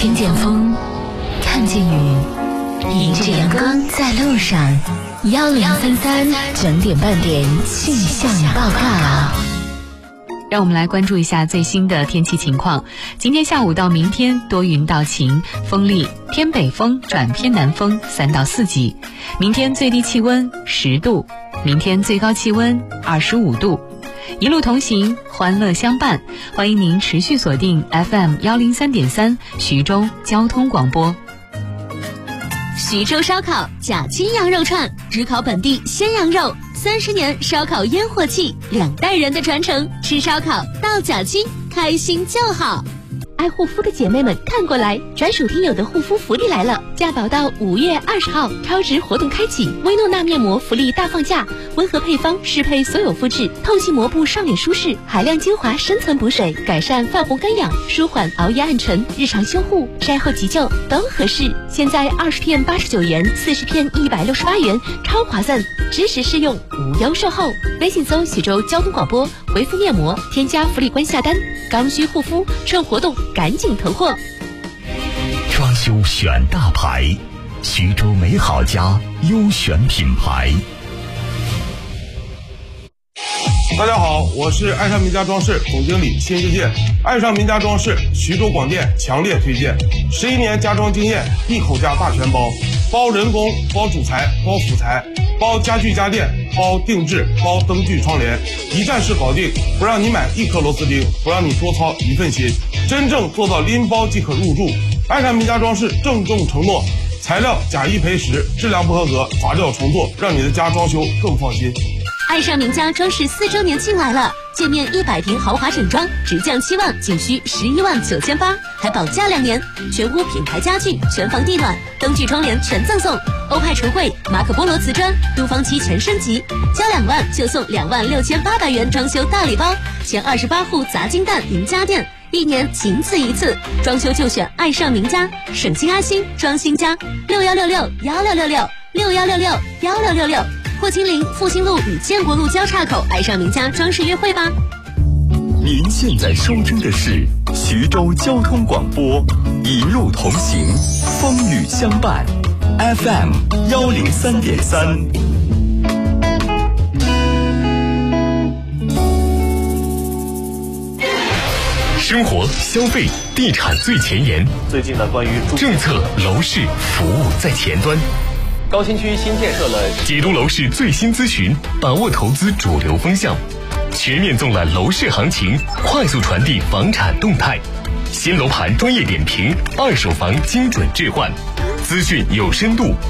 听见风，看见雨，迎着阳光在路上。1033整点半点气象报告。 让我们来关注一下最新的天气情况。今天下午到明天多云到晴，风力偏北风转偏南风3到4级。明天最低气温10度，明天最高气温25度。一路同行，欢乐相伴，欢迎您持续锁定 FM 103.3徐州交通广播。 徐州烧烤假期羊肉串，只烤本地鲜羊肉，30年烧烤烟火气，2代人的传承，吃烧烤到假期，开心就好。爱护肤的姐妹们看过来，专属听友的护肤福利来了！价保到5月20号，超值活动开启，薇诺娜面膜福利大放价，温和配方适配所有肤质，透气膜布上脸舒适，海量精华深层补水，改善泛红干痒，舒缓熬夜暗沉，日常修护、晒后急救都合适。现在20片89元，40片168元，超划算，支持试用，无忧售后。微信搜徐州交通广播，回复面膜，添加福利关下单。刚需护肤，趁活动赶紧囤货。 装修选大牌，徐州美好家优选品牌。 大家好，我是爱上名家装饰总经理新世界。爱上名家装饰，徐州广电强烈推荐，11年家装经验，一口价大全包，包人工，包主材，包辅材，包家具家电，包定制，包灯具窗帘，一站式搞定，不让你买1颗螺丝钉，不让你多操1份心，真正做到拎包即可入住。爱上名家装饰郑重承诺，材料假1赔10，质量不合格罚掉重做，让你的家装修更放心。 爱上名家装饰4周年庆来了，界面100平豪华整装，直降7万，仅需11万9800，还保价2年，全屋品牌家具，全房地暖，灯具窗帘全赠送，欧派橱柜，马可波罗瓷砖，都方漆全升级，交2万就送26800元装修大礼包，前28户砸金蛋赢家电，1年仅此一次，装修就选爱上名家，省心安心装新家，6166166661661666，霍金陵复兴路与建国路交叉口，爱上名家装饰约会吧。 您现在收听的是徐州交通广播，一路同行，风雨相伴， FM 103.3。生活、消费、地产最前沿。 最近呢，关于政策、楼市、服务在前端。 高新区新建设了解读楼市最新咨询，把握投资主流风向，全面纵览楼市行情，快速传递房产动态。新楼盘专业点评，二手房精准置换，资讯有深度。